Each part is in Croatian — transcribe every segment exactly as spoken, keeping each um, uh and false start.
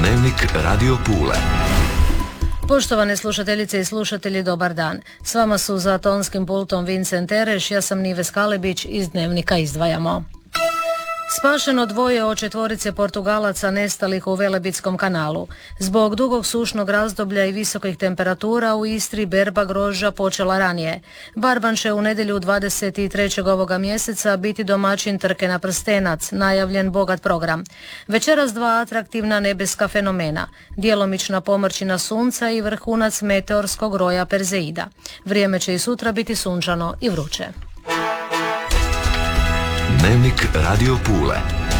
Dnevnik Radio Pule. Poštovane slušateljice i slušatelji, dobar dan. S vama su za tonskim pultom Vincent Tereš, ja sam Nives Kalebić, iz Dnevnika izdvajamo. Spašeno dvoje od četvorice Portugalaca nestalih u Velebitskom kanalu. Zbog dugog sušnog razdoblja i visokih temperatura u Istri berba grožđa počela ranije. Barban će u nedjelju dvadeset trećeg ovoga mjeseca biti domaćin trke na prstenac, najavljen bogat program. Večeras dva atraktivna nebeska fenomena, djelomična pomrčina sunca i vrhunac meteorskog roja Perzeida. Vrijeme će i sutra biti sunčano i vruće. Dnevnik Radio Pule.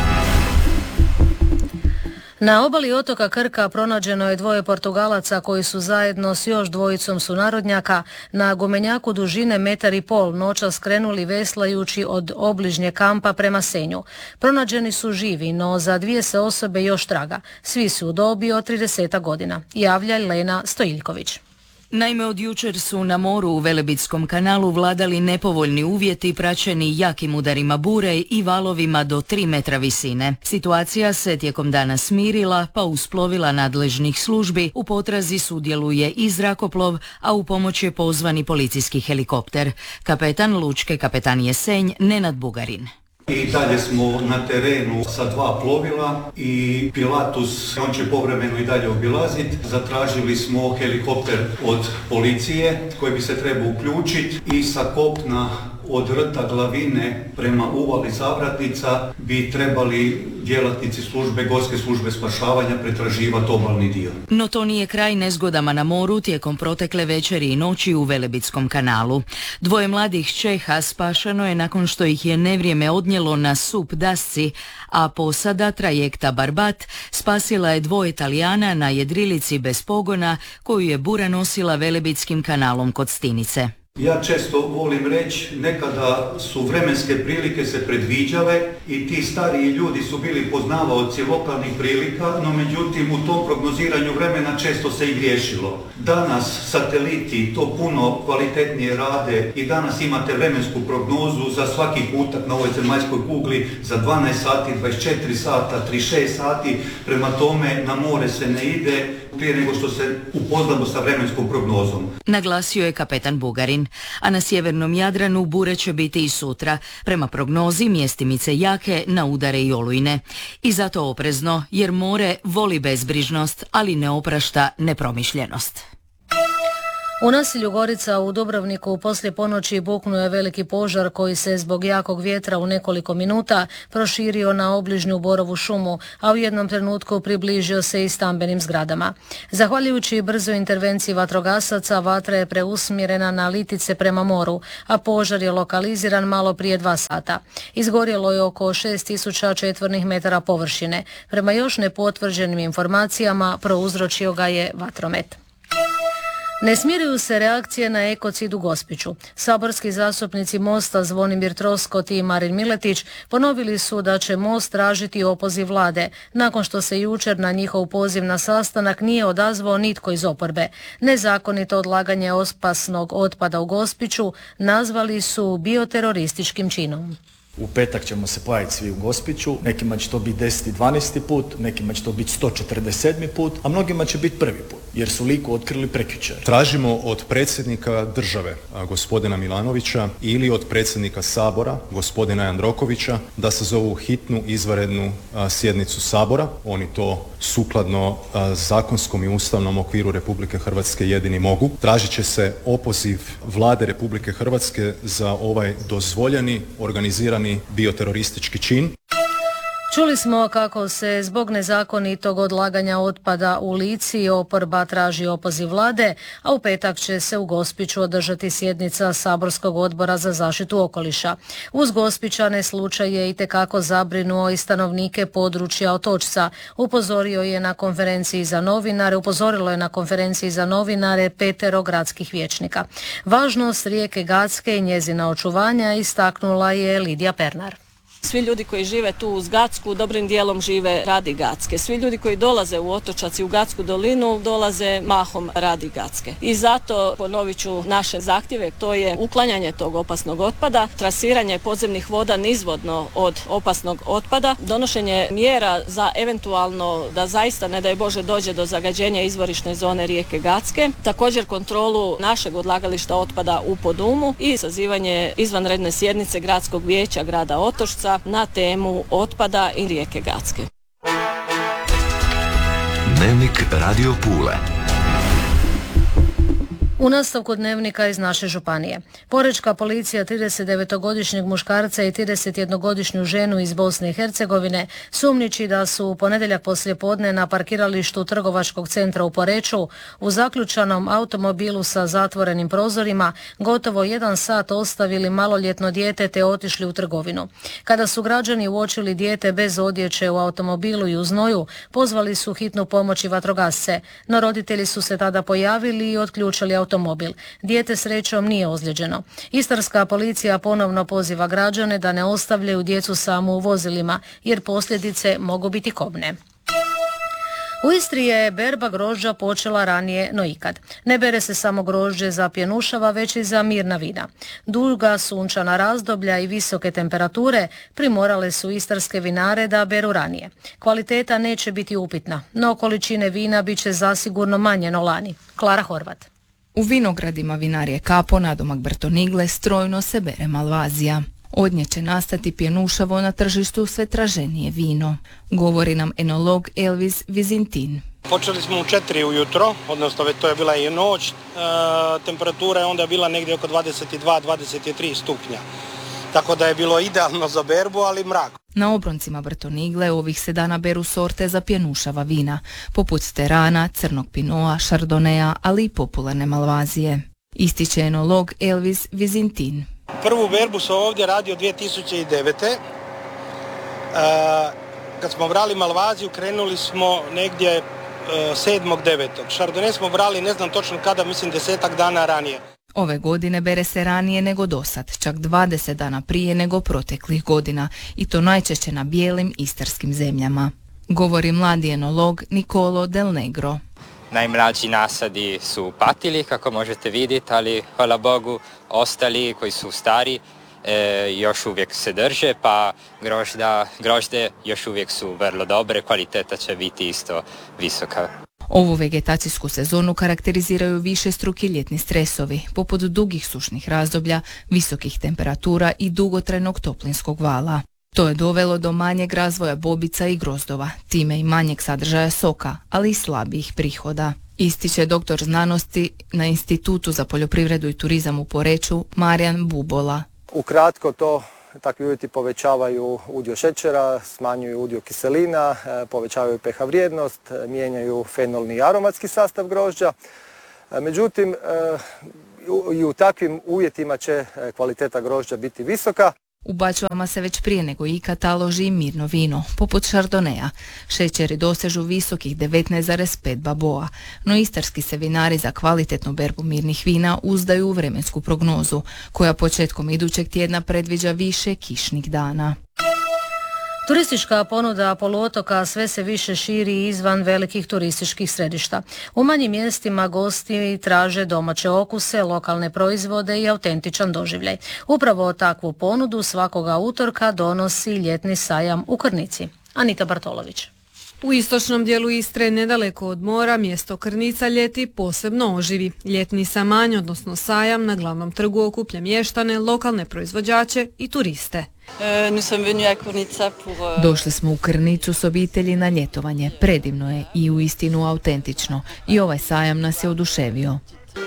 Na obali otoka Krka pronađeno je dvoje Portugalaca koji su zajedno s još dvojicom sunarodnjaka na gumenjaku dužine metar i pol noćas skrenuli veslajući od obližnje kampa prema Senju. Pronađeni su živi, no za dvije se osobe još traga. Svi su u dobi od trideset godina. Javlja Lena Stojiljković. Naime, od jučer su na moru u Velebitskom kanalu vladali nepovoljni uvjeti praćeni jakim udarima bure i valovima do tri metra visine. Situacija se tijekom dana smirila, pa usplovila nadležnih službi, u potrazi sudjeluje i zrakoplov, a u pomoć je pozvani policijski helikopter. Kapetan Lučke kapetanije Senj, Nenad Bugarin. I dalje smo na terenu sa dva plovila i Pilatus, on će povremeno i dalje obilaziti. Zatražili smo helikopter od policije koji bi se trebao uključiti i sa kopna od rta Glavine prema uvali Zavratnica bi trebali djelatnici službe, gorske službe spašavanja pretraživati obalni dio. No to nije kraj nezgodama na moru tijekom protekle večeri i noći u Velebitskom kanalu. Dvoje mladih Čeha spašeno je nakon što ih je nevrijeme odnijelo na sup dasci, a posada trajekta Barbat spasila je dvoje Italijana na jedrilici bez pogona koju je bura nosila Velebitskim kanalom kod Stinice. Ja često volim reći, nekada su vremenske prilike se predviđale i ti stariji ljudi su bili poznavaoci lokalnih prilika, no međutim u tom prognoziranju vremena često se i griješilo. Danas sateliti to puno kvalitetnije rade i danas imate vremensku prognozu za svaki putak na ovoj zemaljskoj kugli za dvanaest sati, dvadeset četiri sata, trideset šest sati, prema tome na more se ne ide prije nego što se upoznamo sa vremenskom prognozom. Naglasio je kapetan Bugarin. A na sjevernom Jadranu bure će biti i sutra, prema prognozi mjestimice jake na udare i olujne. I zato oprezno, jer more voli bezbrižnost, ali ne oprašta nepromišljenost. U naselju Gorica u Dubrovniku poslije ponoći buknuo je veliki požar koji se zbog jakog vjetra u nekoliko minuta proširio na obližnju borovu šumu, a u jednom trenutku približio se i stambenim zgradama. Zahvaljujući brzoj intervenciji vatrogasaca, vatra je preusmjerena na Litice prema moru, a požar je lokaliziran malo prije dva sata. Izgorjelo je oko šest tisuća četvornih metara površine. Prema još nepotvrđenim informacijama prouzročio ga je vatromet. Ne smiruju se reakcije na ekocid u Gospiću. Saborski zastupnici Mosta Zvonimir Troskot i Marin Miletić ponovili su da će Most tražiti opoziv vlade, nakon što se jučer na njihov poziv na sastanak nije odazvao nitko iz oporbe. Nezakonito odlaganje opasnog otpada u Gospiću nazvali su bioterorističkim činom. U petak ćemo se pojaviti svi u Gospiću, nekima će to biti deseti dvanaesti put, nekima će to biti sto četrdeset sedmi put, a mnogima će biti prvi put, jer su Liku otkrili prekjučer. Tražimo od predsjednika države, gospodina Milanovića, ili od predsjednika Sabora, gospodina Jandrokovića, da sazovu hitnu izvanrednu sjednicu Sabora. Oni to sukladno zakonskom i ustavnom okviru Republike Hrvatske jedini mogu. Tražit će se opoziv vlade Republike Hrvatske za ovaj dozvoljeni, organizirani bioteroristički čin. Čuli smo kako se zbog nezakonitog odlaganja otpada u Lici oporba traži opoziv vlade, a u petak će se u Gospiću održati sjednica Saborskog odbora za zaštitu okoliša. Uz Gospićane slučaj je itekako zabrinuo i stanovnike područja Otočca. Upozorio je na konferenciji za novinare, upozorilo je na konferenciji za novinare petero gradskih vijećnika. Važnost rijeke Gacke i njezina očuvanja istaknula je Lidija Pernar. Svi ljudi koji žive tu uz Gacku dobrim dijelom žive radi Gacke. Svi ljudi koji dolaze u Otočac i u Gacku dolinu dolaze mahom radi Gacke. I zato ponovit ću naše zahtjeve, to je uklanjanje tog opasnog otpada, trasiranje podzemnih voda nizvodno od opasnog otpada, donošenje mjera za eventualno da zaista ne daj Bože dođe do zagađenja izvorišne zone rijeke Gacke, također kontrolu našeg odlagališta otpada u Podumu i sazivanje izvanredne sjednice Gradskog vijeća grada Otočca na temu otpada i rijeke Gacke. Dnevnik Radio Pule. U nastavku dnevnika iz naše županije. Porečka policija tridesetdevetogodišnjeg muškarca i tridesetjednogodišnju ženu iz Bosne i Hercegovine sumnjiči da su u ponedjeljak poslijepodne na parkiralištu trgovačkog centra u Poreču u zaključanom automobilu sa zatvorenim prozorima gotovo jedan sat ostavili maloljetno dijete te otišli u trgovinu. Kada su građani uočili dijete bez odjeće u automobilu i u znoju, pozvali su hitnu pomoć i vatrogasce, no roditelji su se tada pojavili i otključali automobil. automobil. Dijete srećom nije ozlijeđeno. Istarska policija ponovno poziva građane da ne ostavljaju djecu samu u vozilima, jer posljedice mogu biti kobne. U Istri je berba grožđa počela ranije no ikad. Ne bere se samo grožđe za pjenušava, već i za mirna vina. Duga sunčana razdoblja i visoke temperature primorale su istarske vinare da beru ranije. Kvaliteta neće biti upitna, no količine vina bit će zasigurno manje no lani. Klara Horvat. U vinogradima vinarije Kapo, nadomak Brtonigle, strojno se bere malvazija. Od nje će nastati pjenušavo na tržištu sve traženije vino, govori nam enolog Elvis Vizintin. Počeli smo u četiri ujutro, odnosno to je bila i noć, e, temperatura je onda bila negdje oko dvadeset dva do dvadeset tri stupnja. Tako da je bilo idealno za berbu, ali mrak. Na obroncima Brtonigle ovih se dana beru sorte za pjenušava vina, poput Terana, crnog pinoa, šardonea, ali i popularne malvazije. Ističe enolog Elvis Vizintin. Prvu berbu sam ovdje radio dvije tisuće devete. E, kad smo brali malvaziju, krenuli smo negdje e, sedmog devetog Šardone smo brali, ne znam točno kada, mislim desetak dana ranije. Ove godine bere se ranije nego dosad, čak dvadeset dana prije nego proteklih godina, i to najčešće na bijelim istarskim zemljama, govori mladi enolog Nicolo Del Negro. Najmlađi nasadi su patili, kako možete vidjeti, ali hvala Bogu ostali koji su stari e, još uvijek se drže, pa grožda, grožde još uvijek su vrlo dobre, kvaliteta će biti isto visoka. Ovu vegetacijsku sezonu karakteriziraju višestruki ljetni stresovi, poput dugih sušnih razdoblja, visokih temperatura i dugotrajnog toplinskog vala. To je dovelo do manjeg razvoja bobica i grozdova, time i manjeg sadržaja soka, ali i slabijih prihoda. Ističe doktor znanosti na Institutu za poljoprivredu i turizam u Poreču Marijan Bubola. Ukratko to takvi uvjeti povećavaju udio šećera, smanjuju udio kiselina, povećavaju pH vrijednost, mijenjaju fenolni i aromatski sastav grožđa. Međutim, i u takvim uvjetima će kvaliteta grožđa biti visoka. U bačvama se već prije nego ikad taloži i mirno vino, poput šardonea. Šećeri dosežu visokih devetnaest zarez pet baboa, no istarski se vinari za kvalitetnu berbu mirnih vina uzdaju u vremensku prognozu, koja početkom idućeg tjedna predviđa više kišnih dana. Turistička ponuda poluotoka sve se više širi izvan velikih turističkih središta. U manjim mjestima gosti traže domaće okuse, lokalne proizvode i autentičan doživljaj. Upravo takvu ponudu svakoga utorka donosi ljetni sajam u Krnici. Anita Bartolović. U istočnom dijelu Istre, nedaleko od mora, mjesto Krnica ljeti posebno oživi. Ljetni samanj, odnosno sajam, na glavnom trgu okuplja mještane, lokalne proizvođače i turiste. Došli smo u Krnicu s obitelji na ljetovanje. Predivno je i uistinu autentično. I ovaj sajam nas je oduševio.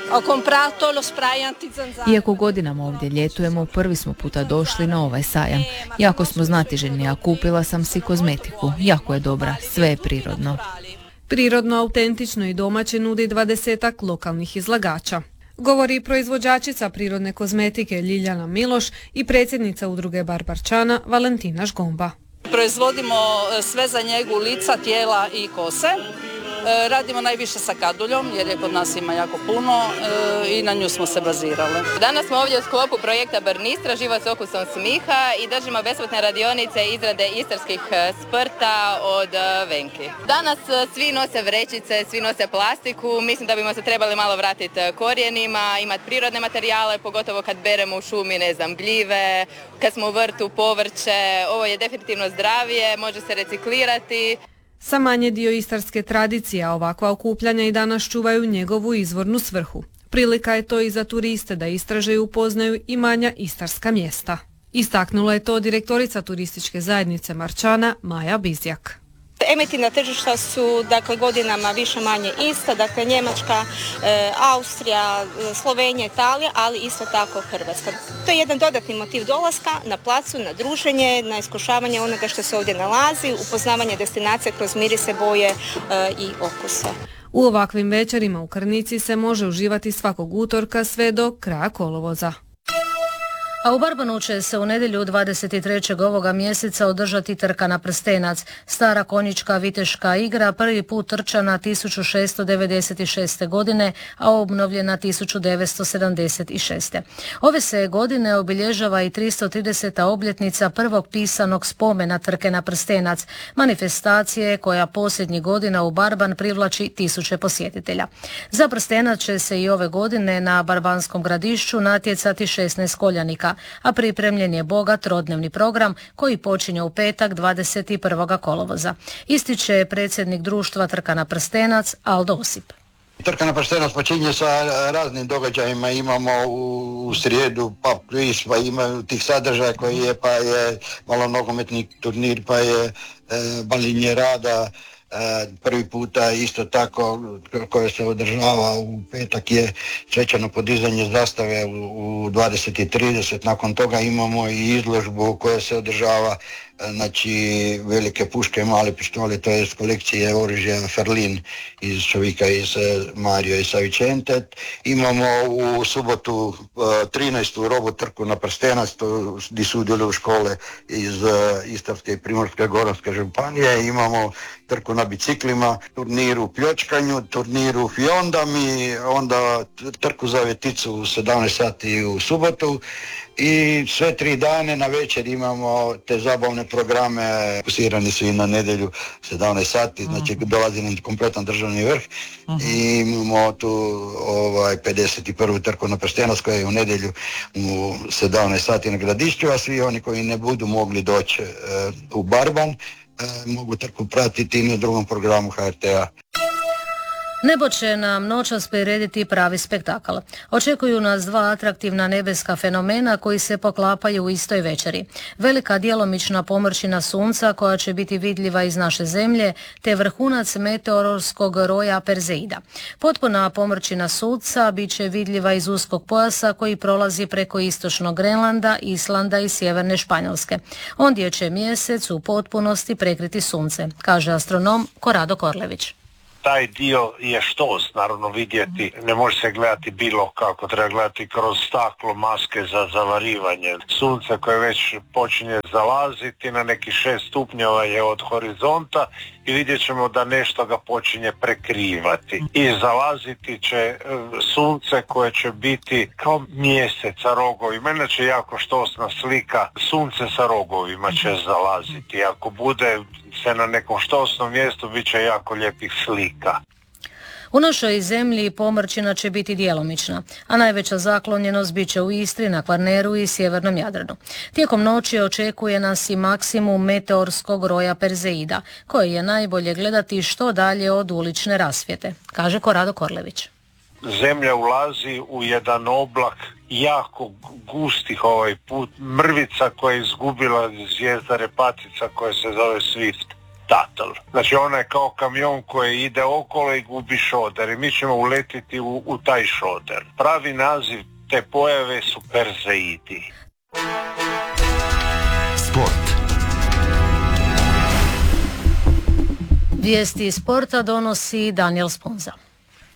Iako godinama ovdje ljetujemo, prvi smo puta došli na ovaj sajam. Jako smo znatiželjni, a kupila sam si kozmetiku. Jako je dobra, sve je prirodno. Prirodno, autentično i domaće nudi dvadesetak lokalnih izlagača, govori proizvođačica prirodne kozmetike Ljiljana Miloš i predsjednica udruge Barbarčana Valentina Žgomba. Proizvodimo sve za njegu lica, tijela i kose. E, radimo najviše sa kaduljom jer je kod nas ima jako puno e, i na nju smo se bazirali. Danas smo ovdje u sklopu projekta Barnistra, život s okusom smiha i držimo besplatne radionice izrade istarskih sprta od Venki. Danas svi nose vrećice, svi nose plastiku, mislim da bimo se trebali malo vratiti korijenima, imati prirodne materijale, pogotovo kad beremo u šumi, ne znam, gljive, kad smo u vrtu, povrće, ovo je definitivno zdravije, može se reciklirati. Sa manje dio istarske tradicije, a ovakva okupljanja i danas čuvaju njegovu izvornu svrhu. Prilika je to i za turiste da istraže i upoznaju i manja istarska mjesta. Istaknula je to direktorica turističke zajednice Marčana Maja Bizjak. Emitivna tržišta su dakle godinama više manje ista, dakle Njemačka, e, Austrija, Slovenija, Italija, ali isto tako Hrvatska. To je jedan dodatni motiv dolaska na placu, na druženje, na iskušavanje onoga što se ovdje nalazi, upoznavanje destinacije kroz mirise, boje e, i okuse. U ovakvim večerima u Krnici se može uživati svakog utorka sve do kraja kolovoza. A u Barbanu će se u nedjelju dvadeset trećeg ovoga mjeseca održati trka na prstenac. Stara konjička viteška igra prvi put trčana tisuću šessto devedeset šeste. godine, a obnovljena tisuću devetsto sedamdeset šeste. Ove se godine obilježava i tristo trideseta obljetnica prvog pisanog spomena trke na prstenac, manifestacije koja posljednjih godina u Barban privlači tisuće posjetitelja. Za prstenac će se i ove godine na Barbanskom gradišću natjecati šesnaest koljanika, a pripremljen je bogat trodnevni program koji počinje u petak dvadeset prvog kolovoza. Ističe predsjednik društva Trka na prstenac Aldo Osip. Trka na prstenac počinje sa raznim događajima, imamo u, u srijedu pub quiz, pa imaju tih sadržaja koji je, pa je malo nogometni turnir, pa je e, balinje rada. Prvi puta isto tako koje se održava u petak je svečano podizanje zastave u dvadeset i trideset. Nakon toga imamo i izložbu koja se održava, znači velike puške, male pištole, to je iz kolekcije oružja Ferlin iz Čovika, iz Mario i Savicente. Imamo u subotu trinaestu robotrku na prstenac, to gdje sudjeluju škole iz Istarske i Primorske Goranske županije. Imamo trku na biciklima, turnir u pljočkanju, turnir u fiondami, onda trku za vjeticu u sedamnaest sati u subotu. I sve tri dane na večer imamo te zabavne programe, fokusirani su i na nedjelju sedamnaest sati, uh-huh. Znači dolazi nam kompletan državni vrh uh-huh. I imamo tu ovaj, pedeset prvu trku na prstenac koja je u nedjelju u sedamnaest sati na gradišću, a svi oni koji ne budu mogli doći uh, u Barban uh, mogu trku pratiti i na drugom programu H R T A. Nebo će nam noćas prirediti pravi spektakl. Očekuju nas dva atraktivna nebeska fenomena koji se poklapaju u istoj večeri. Velika djelomična pomrčina sunca koja će biti vidljiva iz naše zemlje, te vrhunac meteorološkog roja Perzeida. Potpuna pomrčina sunca bit će vidljiva iz uskog pojasa koji prolazi preko istočnog Grenlanda, Islanda i sjeverne Španjolske. Ondje će mjesec u potpunosti prekriti sunce, kaže astronom Korado Korlević. Taj dio je štos, naravno vidjeti, ne može se gledati bilo kako, treba gledati kroz staklo, maske za zavarivanje. Sunce koje već počinje zalaziti na neki šest stupnjeva je od horizonta i vidjet ćemo da nešto ga počinje prekrivati. I zalaziti će sunce koje će biti kao mjesec sa rogovima, inače jako štosna slika, sunce sa rogovima će zalaziti. Ako bude se na nekom štosnom mjestu, bit će jako lijepih slika. U našoj zemlji pomrčina će biti djelomična, a najveća zaklonjenost bit će u Istri, na Kvarneru i sjevernom Jadranu. Tijekom noći očekuje nas i maksimum meteorskog roja Perzeida, koji je najbolje gledati što dalje od ulične rasvjete, kaže Korado Korlević. Zemlja ulazi u jedan oblak jako gustih ovaj put, mrvica koja je izgubila zvijezda repatica koja se zove Swift Tuttle. Znači ona je kao kamion koji ide okolo i gubi šoder i mi ćemo uletiti u, u taj šoder. Pravi naziv te pojave su Perzeidi. Sport. Vijesti iz sporta donosi Daniel Sponza.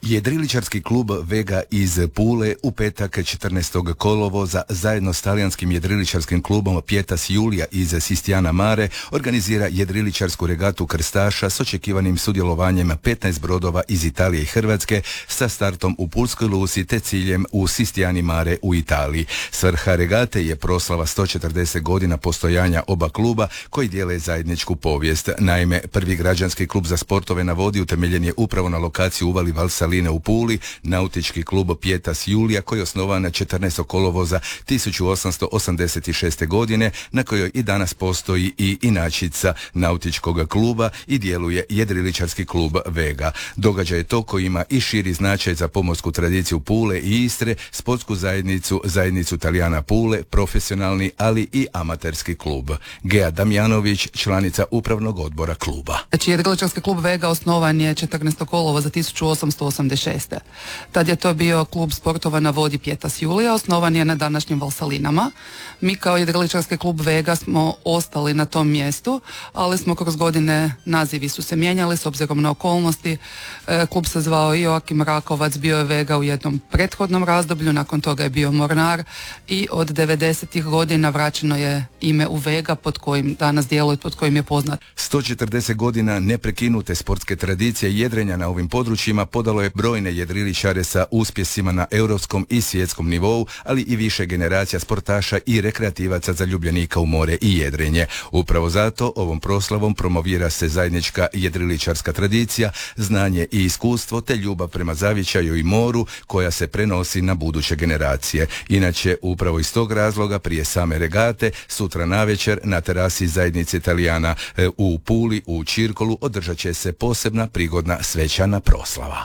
Jedriličarski klub Vega iz Pule u petak četrnaestog kolovoza zajedno s talijanskim jedriličarskim klubom Pietas Julia iz Sistijana Mare organizira jedriličarsku regatu krstaša s očekivanim sudjelovanjem petnaest brodova iz Italije i Hrvatske sa startom u Pulskoj luci te ciljem u Sistijani Mare u Italiji. Svrha regate je proslava sto četrdeset godina postojanja oba kluba koji dijele zajedničku povijest. Naime, prvi građanski klub za sportove na vodi utemeljen je upravo na lokaciji uvali Valsaline u Puli, nautički klub Pietas Julia koji je osnovan četrnaestog kolovoza tisuću osamsto osamdeset šeste. godine, na kojoj i danas postoji i inačica nautičkog kluba i djeluje jedriličarski klub Vega. Događaj je to koji ima i širi značaj za pomorsku tradiciju Pule i Istre, sportsku zajednicu, zajednicu Talijana Pule, profesionalni, ali i amaterski klub. Gea Damjanović, članica upravnog odbora kluba. Znači, jedriličarski klub Vega osnovan je četrnaestog kolovoza tisuću osamsto osamdeset šeste. Tad je to bio klub sportova na vodi Pietas Julia, osnovan je na današnjim Valsalinama. Mi kao jedriličarski klub Vega smo ostali na tom mjestu, ali smo kroz godine, nazivi su se mijenjali s obzirom na okolnosti. E, klub se zvao Joakim Rakovac, bio je Vega u jednom prethodnom razdoblju, nakon toga je bio Mornar i od devedesetih godina vraćeno je ime u Vega pod kojim danas djeluje, pod kojim je poznat. sto četrdeset godina neprekinute sportske tradicije jedrenja na ovim područjima podalo je brojne jedriličare sa uspjesima na europskom i svjetskom nivou, ali i više generacija sportaša i rekreativaca zaljubljenika u more i jedrenje. Upravo zato ovom proslavom promovira se zajednička jedriličarska tradicija, znanje i iskustvo te ljubav prema zavičaju i moru koja se prenosi na buduće generacije. Inače, upravo iz tog razloga prije same regate, sutra navečer na terasi zajednice Italijana u Puli u Čirkolu održat će se posebna prigodna svečana proslava.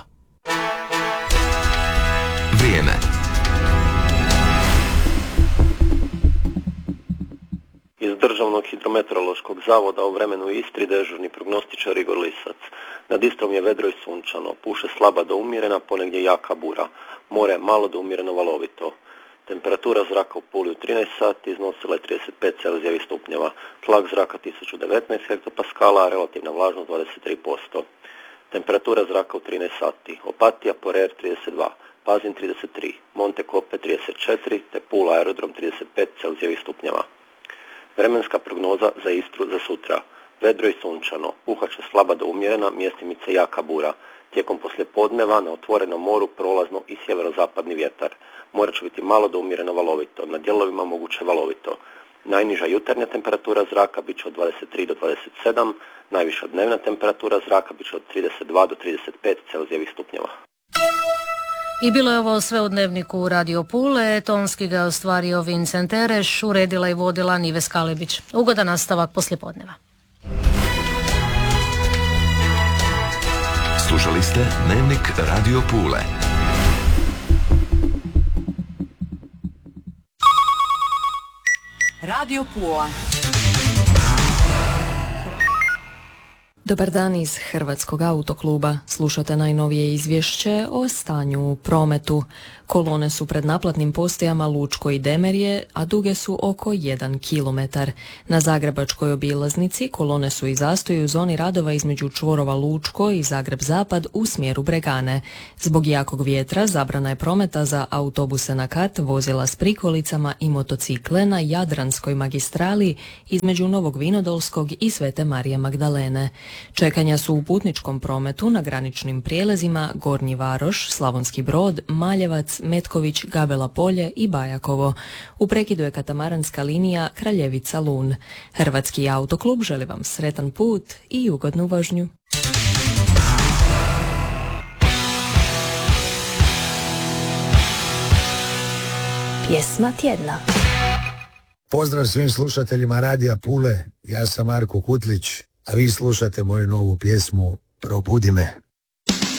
Vrijeme. Iz Državnog hidrometeorološkog zavoda o vremenu u Istri dežurni prognostičar Igor Lisac. Nad Istrom je vedro i sunčano, puše slaba do umjerena, ponegdje jaka bura. More malo do umjereno valovito. Temperatura zraka u Puli u trinaest sati iznosila je trideset pet zarez devet stupnjeva, tlak zraka tisuću devetnaest hektopaskala, a relativna vlažnost dvadeset tri posto. Temperatura zraka u trinaest sati, Opatija, Porer trideset dva, Pazin trideset tri, Monte Cope trideset četiri, te Pula aerodrom trideset pet zarez devet stupnjeva. Vremenska prognoza za Istru za sutra. Vedro i sunčano, puhaće slaba do umjerena, mjestimice jaka bura. Tijekom poslijepodneva na otvorenom moru prolazno i sjeverozapadni vjetar. More će biti malo do umjereno valovito, na dijelovima moguće valovito. Najniža jutarnja temperatura zraka bit će od dvadeset tri do dvadeset sedam, najviša dnevna temperatura zraka bit će od trideset dva do trideset pet zarez devet stupnjeva. I bilo je ovo sve u Dnevniku Radio Pule, tonski ga je ostvario Vincent Ereš, uredila i vodila Nives Kalebić. Ugodan nastavak poslijepodneva. Slušali ste Dnevnik Radio Pule. Radio Pula. Dobar dan iz Hrvatskog autokluba. Slušate najnovije izvješće o stanju u prometu. Kolone su pred naplatnim postajama Lučko i Demerje, a duge su oko jedan kilometar. Na Zagrebačkoj obilaznici kolone su i zastoji u zoni radova između čvorova Lučko i Zagreb Zapad u smjeru Bregane. Zbog jakog vjetra zabrana je prometa za autobuse na kat, vozila s prikolicama i motocikle na Jadranskoj magistrali između Novog Vinodolskog i Svete Marije Magdalene. Čekanja su u putničkom prometu na graničnim prijelazima Gornji Varoš, Slavonski Brod, Maljevac, Metković, Gabela Polje i Bajakovo. U prekidu je katamaranska linija Kraljevica-Lun. Hrvatski autoklub želi vam sretan put i ugodnu vožnju. Pjesma tjedna. Pozdrav svim slušateljima Radija Pule, ja sam Marko Kutlić, a vi slušate moju novu pjesmu Probudi me.